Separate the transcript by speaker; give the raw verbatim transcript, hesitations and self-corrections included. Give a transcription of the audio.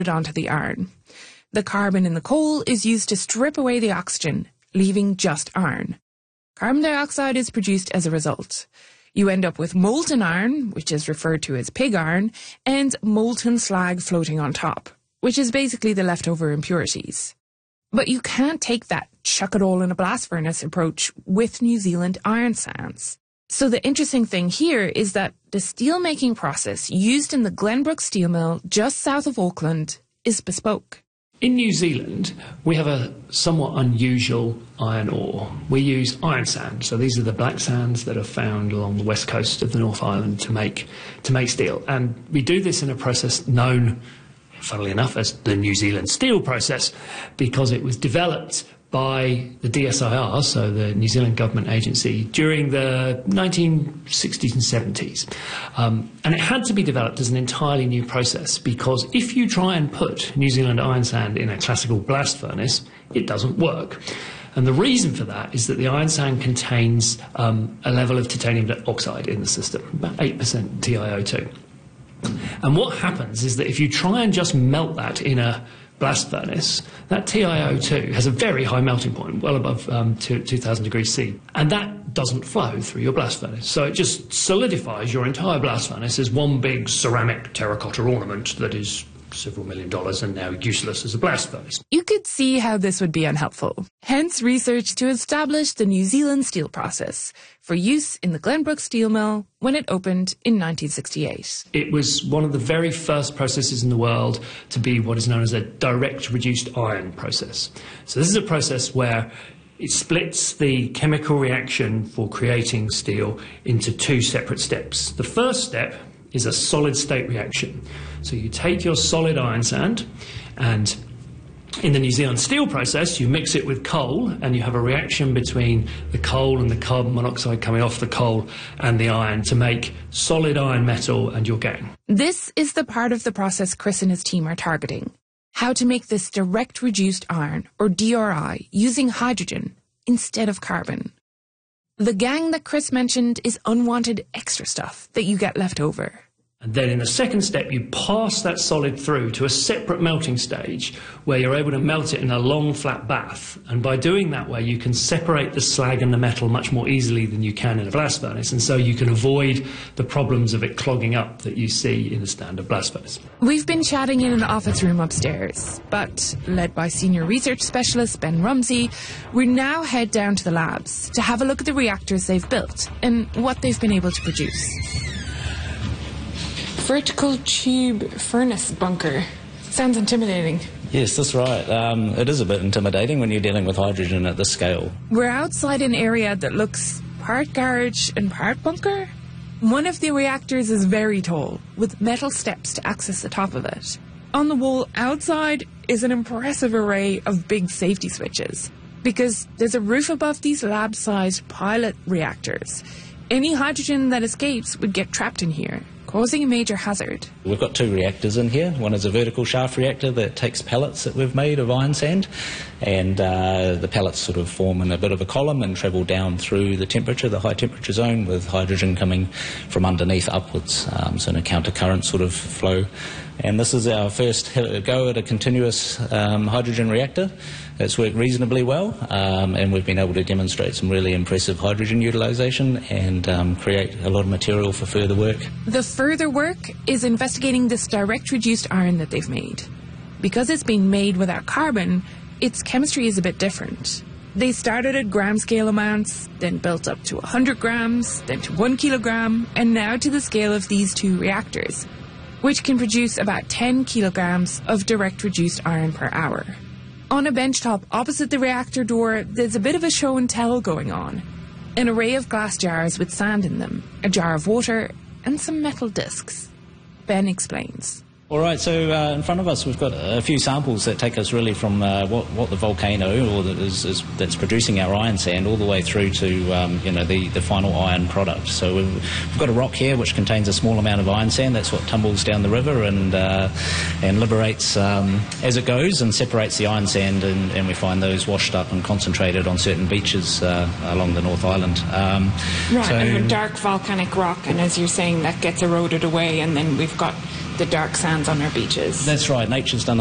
Speaker 1: onto the iron. The carbon in the coal is used to strip away the oxygen, leaving just iron. Carbon dioxide is produced as a result. You end up with molten iron, which is referred to as pig iron, and molten slag floating on top, which is basically the leftover impurities. But you can't take that chuck it all in a blast furnace approach with New Zealand iron sands. So the interesting thing here is that the steel-making process used in the Glenbrook steel mill just south of Auckland is bespoke.
Speaker 2: In New Zealand, we have a somewhat unusual iron ore. We use iron sand, so these are the black sands that are found along the west coast of the North Island to make, to make steel. And we do this in a process known, funnily enough, as the New Zealand steel process, because it was developed by the D S I R, so the New Zealand Government Agency, during the nineteen sixties and seventies. Um, and it had to be developed as an entirely new process, because if you try and put New Zealand iron sand in a classical blast furnace, it doesn't work. And the reason for that is that the iron sand contains um, a level of titanium oxide in the system, about eight percent T i O two. And what happens is that if you try and just melt that in a blast furnace, that T i O two has a very high melting point, well above um, two thousand degrees C, and that doesn't flow through your blast furnace. So it just solidifies your entire blast furnace as one big ceramic terracotta ornament that is several million dollars and now useless as a blast furnace.
Speaker 1: You could see how this would be unhelpful. Hence research to establish the New Zealand steel process for use in the Glenbrook steel mill when it opened in nineteen sixty-eight.
Speaker 2: It was one of the very first processes in the world to be what is known as a direct reduced iron process. So this is a process where it splits the chemical reaction for creating steel into two separate steps. The first step is a solid state reaction. So you take your solid iron sand, and in the New Zealand steel process you mix it with coal, and you have a reaction between the coal and the carbon monoxide coming off the coal and the iron to make solid iron metal, and you're game.
Speaker 1: This is the part of the process Chris and his team are targeting. How to make this direct reduced iron, or D R I, using hydrogen instead of carbon. The gang that Chris mentioned is unwanted extra stuff that you get left over.
Speaker 2: And then in the second step, you pass that solid through to a separate melting stage where you're able to melt it in a long, flat bath. And by doing that way, you can separate the slag and the metal much more easily than you can in a blast furnace. And so you can avoid the problems of it clogging up that you see in a standard blast furnace.
Speaker 1: We've been chatting in an office room upstairs, but led by senior research specialist Ben Rumsey, we now head down to the labs to have a look at the reactors they've built and what they've been able to produce. Vertical tube furnace bunker. Sounds intimidating.
Speaker 3: Yes, that's right. Um, it is a bit intimidating when you're dealing with hydrogen at this scale.
Speaker 1: We're outside an area that looks part garage and part bunker. One of the reactors is very tall, with metal steps to access the top of it. On the wall outside is an impressive array of big safety switches, because there's a roof above these lab-sized pilot reactors. Any hydrogen that escapes would get trapped in here, causing a major hazard.
Speaker 3: We've got two reactors in here. One is a vertical shaft reactor that takes pellets that we've made of iron sand, and uh, the pellets sort of form in a bit of a column and travel down through the temperature, the high temperature zone, with hydrogen coming from underneath upwards, um, so in a counter-current sort of flow. And this is our first go at a continuous um, hydrogen reactor. It's worked reasonably well, um, and we've been able to demonstrate some really impressive hydrogen utilisation and um, create a lot of material for further work.
Speaker 1: The further work is investigating this direct reduced iron that they've made. Because it's been made without carbon, its chemistry is a bit different. They started at gram scale amounts, then built up to one hundred grams, then to one kilogram, and now to the scale of these two reactors, which can produce about ten kilograms of direct reduced iron per hour. On a bench top opposite the reactor door, there's a bit of a show and tell going on. An array of glass jars with sand in them, a jar of water, and some metal discs. Ben explains.
Speaker 3: All right, so uh, in front of us we've got a few samples that take us really from uh, what, what the volcano or that is, is that's producing our iron sand all the way through to um, you know the, the final iron product. So we've, we've got a rock here which contains a small amount of iron sand. That's what tumbles down the river and uh, and liberates um, as it goes and separates the iron sand, and, and we find those washed up and concentrated on certain beaches uh, along the North Island. Um,
Speaker 1: right,
Speaker 3: so,
Speaker 1: and with dark volcanic rock, and as you're saying, that gets eroded away, and then we've got the dark sands on our beaches.
Speaker 3: That's right. Nature's done